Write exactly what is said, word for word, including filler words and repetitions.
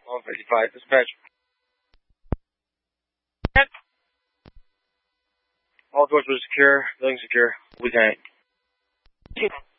one fifty-five, dispatch. Yep. All doors were secure, building secure. Lieutenant. Two.